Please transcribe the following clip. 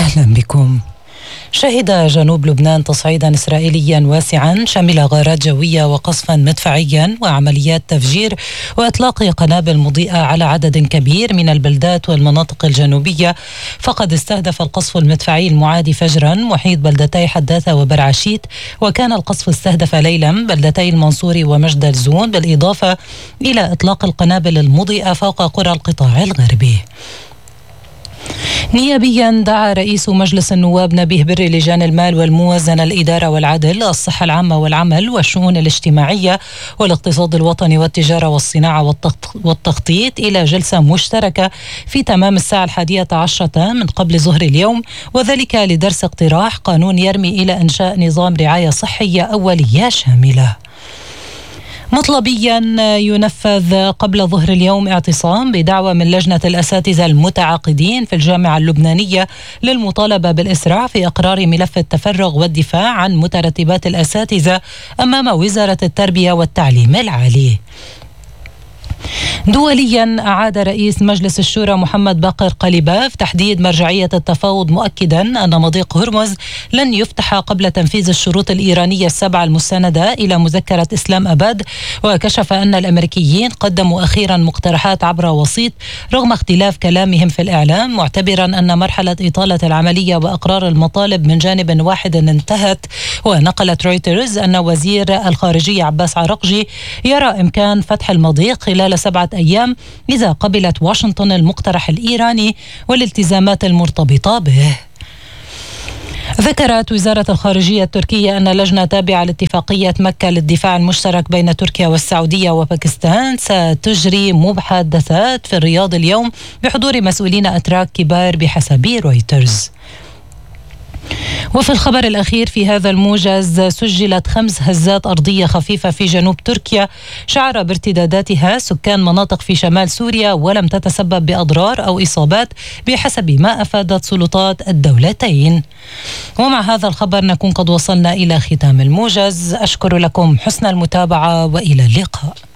أهلا بكم. شهد جنوب لبنان تصعيدا إسرائيليا واسعا شمل غارات جوية وقصفا مدفعيا وعمليات تفجير وإطلاق قنابل مضيئة على عدد كبير من البلدات والمناطق الجنوبية. فقد استهدف القصف المدفعي المعادي فجرا محيط بلدتي حداثة وبرعشيت، وكان القصف استهدف ليلا بلدتي المنصوري ومجد الزون، بالإضافة إلى إطلاق القنابل المضيئة فوق قرى القطاع الغربي. نيابيا دعا رئيس مجلس النواب نبيه بري لجان المال والموازنة، الإدارة والعدل، الصحة العامة والعمل والشؤون الاجتماعية والاقتصاد الوطني والتجارة والصناعة والتخطيط إلى جلسة مشتركة في تمام الساعة 11 من قبل ظهر اليوم، وذلك لدرس اقتراح قانون يرمي إلى إنشاء نظام رعاية صحية أولية شاملة. مطلبيا ينفذ قبل ظهر اليوم اعتصام بدعوة من لجنة الأساتذة المتعاقدين في الجامعة اللبنانية للمطالبة بالإسراع في إقرار ملف التفرغ والدفاع عن مترتبات الأساتذة أمام وزارة التربية والتعليم العالي. دوليا أعاد رئيس مجلس الشورى محمد باقر قليباف تحديد مرجعية التفاوض، مؤكدا أن مضيق هرمز لن يفتح قبل تنفيذ الشروط الإيرانية السبعة المستندة إلى مذكرة إسلام أباد. وكشف أن الأمريكيين قدموا أخيرا مقترحات عبر وسيط رغم اختلاف كلامهم في الإعلام، معتبرا أن مرحلة إطالة العملية وإقرار المطالب من جانب واحد انتهت. ونقلت رويترز أن وزير الخارجية عباس عراقجي يرى إمكان فتح المضيق خلال 7 أيام إذا قبلت واشنطن المقترح الإيراني والالتزامات المرتبطة به. ذكرت وزارة الخارجية التركية أن لجنة تابعة لاتفاقية مكة للدفاع المشترك بين تركيا والسعودية وباكستان ستجري محادثات في الرياض اليوم بحضور مسؤولين أتراك كبار بحسب رويترز. وفي الخبر الأخير في هذا الموجز، سجلت 5 هزات أرضية خفيفة في جنوب تركيا شعر بارتداداتها سكان مناطق في شمال سوريا، ولم تتسبب بأضرار أو إصابات بحسب ما أفادت سلطات الدولتين. ومع هذا الخبر نكون قد وصلنا إلى ختام الموجز. أشكر لكم حسن المتابعة وإلى اللقاء.